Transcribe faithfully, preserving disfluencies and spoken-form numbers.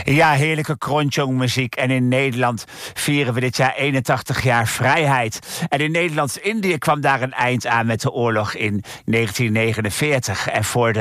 Ja, heerlijke krontjongmuziek. En in Nederland vieren we dit jaar eenentachtig jaar vrijheid. En in Nederlands-Indië kwam daar een eind aan met de oorlog in negentien negenenveertig. En voor de